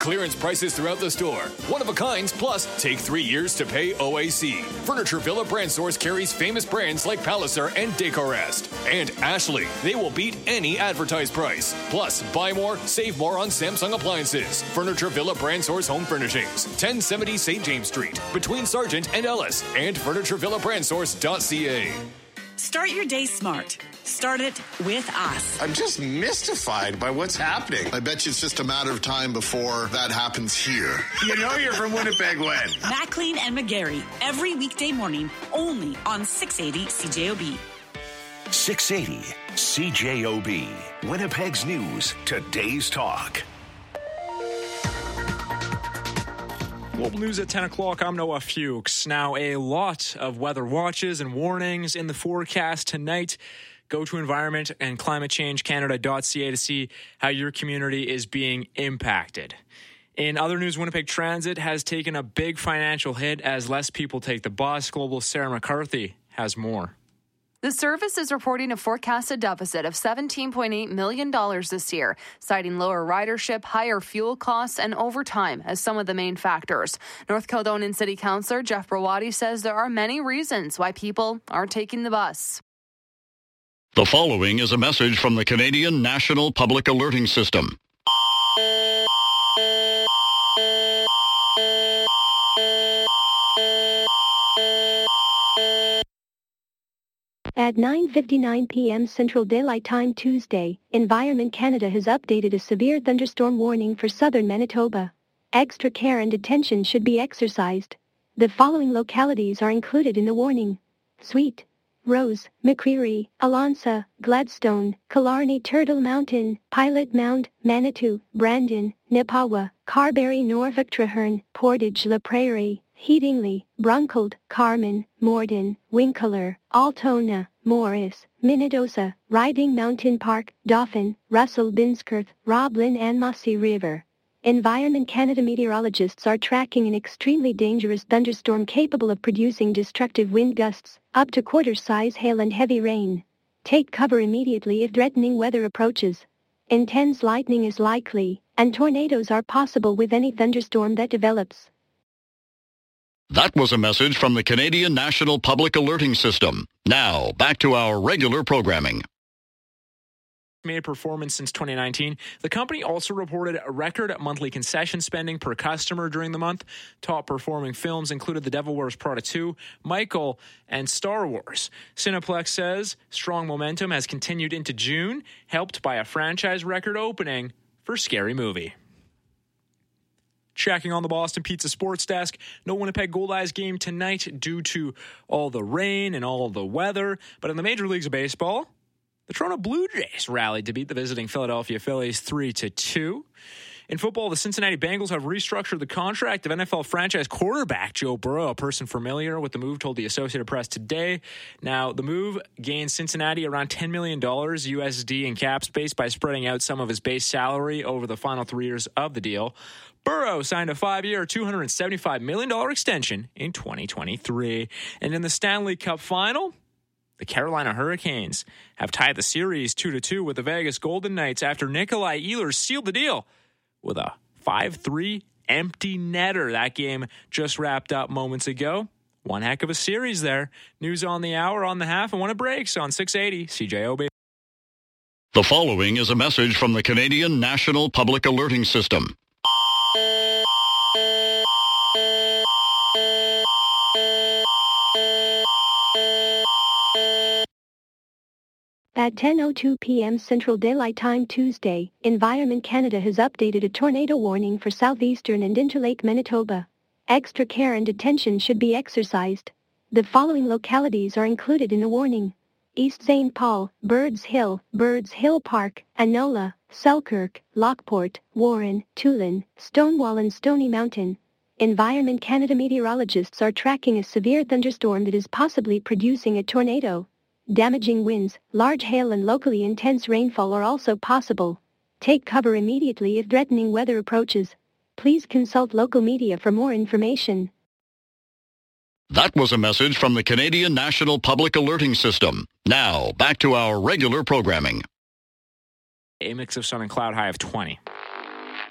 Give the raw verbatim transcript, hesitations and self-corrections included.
clearance prices throughout the store. One of a kinds, plus take three years to pay O A C. Furniture Villa Brand Source carries famous brands like Palliser and Decorest. And Ashley, they will beat any advertised price. Plus, buy more, save more on Samsung appliances. Furniture Villa Brand Source Home Furnishings, ten seventy Saint James Street, between Sargent and Ellis, and furniture villa brand source dot c a. Start your day smart. Start it with us. I'm just mystified by what's happening. I bet you it's just a matter of time before that happens here. You know you're from Winnipeg when? Maclean and McGarry, every weekday morning, only on six eighty C J O B. six eighty C J O B. Winnipeg's News, today's talk. Global News at ten o'clock, I'm Noah Fuchs. Now, a lot of weather watches and warnings in the forecast tonight. Go to environment and climate change canada dot c a to see how your community is being impacted. In other news, Winnipeg Transit has taken a big financial hit as less people take the bus. Global's Sarah McCarthy has more. The service is reporting a forecasted deficit of seventeen point eight million dollars this year, citing lower ridership, higher fuel costs, and overtime as some of the main factors. North Kildonan City Councillor Jeff Brawadi says there are many reasons why people aren't taking the bus. The following is a message from the Canadian National Public Alerting System. At nine fifty-nine p.m. Central Daylight Time Tuesday, Environment Canada has updated a severe thunderstorm warning for southern Manitoba. Extra care and attention should be exercised. The following localities are included in the warning: Sweet, Rose, McCreary, Alonsa, Gladstone, Killarney, Turtle Mountain, Pilot Mound, Manitou, Brandon, Nipawa, Carberry, Norfolk, Treherne, Portage La Prairie, Headingley, Bruncold, Carman, Morden, Winkler, Altona, Morris, Minnedosa, Riding Mountain Park, Dauphin, Russell Binsworth, Roblin and Mossy River. Environment Canada meteorologists are tracking an extremely dangerous thunderstorm capable of producing destructive wind gusts, up to quarter-size hail and heavy rain. Take cover immediately if threatening weather approaches. Intense lightning is likely, and tornadoes are possible with any thunderstorm that develops. That was a message from the Canadian National Public Alerting System. Now, back to our regular programming. Made performance since twenty nineteen. The company also reported a record monthly concession spending per customer during the month. Top performing films included The Devil Wears Prada two, Michael, and Star Wars. Cineplex says strong momentum has continued into June, helped by a franchise record opening for Scary Movie. Checking on the Boston Pizza Sports Desk, no Winnipeg Goldeyes game tonight due to all the rain and all the weather. But in the major leagues of baseball, the Toronto Blue Jays rallied to beat the visiting Philadelphia Phillies three to two. In football, the Cincinnati Bengals have restructured the contract of N F L franchise quarterback Joe Burrow. A person familiar with the move told the Associated Press today. Now, the move gains Cincinnati around ten million dollars U S D in cap space by spreading out some of his base salary over the final three years of the deal. Burrow signed a five-year, two hundred seventy-five million dollars extension in twenty twenty-three. And in the Stanley Cup final, the Carolina Hurricanes have tied the series two to two with the Vegas Golden Knights after Nikolai Ehlers sealed the deal with a five three empty netter. That game just wrapped up moments ago. One heck of a series there. News on the hour, on the half, and when it breaks on six eighty C J O B. The following is a message from the Canadian National Public Alerting System. At ten oh two p.m. Central Daylight Time Tuesday, Environment Canada has updated a tornado warning for southeastern and Interlake Manitoba. Extra care and attention should be exercised. The following localities are included in the warning: East Saint Paul, Birds Hill, Birds Hill Park, Anola, Selkirk, Lockport, Warren, Tulin, Stonewall and Stony Mountain. Environment Canada meteorologists are tracking a severe thunderstorm that is possibly producing a tornado. Damaging winds, large hail and locally intense rainfall are also possible. Take cover immediately if threatening weather approaches. Please consult local media for more information. That was a message from the Canadian National Public Alerting System. Now, back to our regular programming. A mix of sun and cloud, high of twenty.